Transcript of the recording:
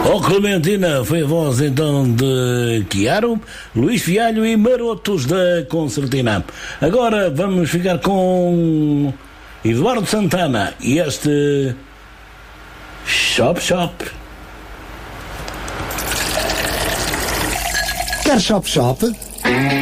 Oh, Clementina, foi a voz então de Chiaro, Luís Fialho e Marotos da Concertina. Agora vamos ficar com Eduardo Santana e este Shop Shop. Quer Shop Shop?